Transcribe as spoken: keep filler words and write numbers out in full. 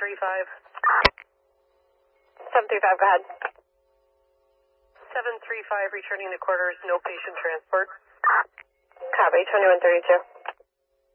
three five. seven three five, go ahead. seven three five, returning to quarters, no patient transport. Copy, twenty-one thirty-two.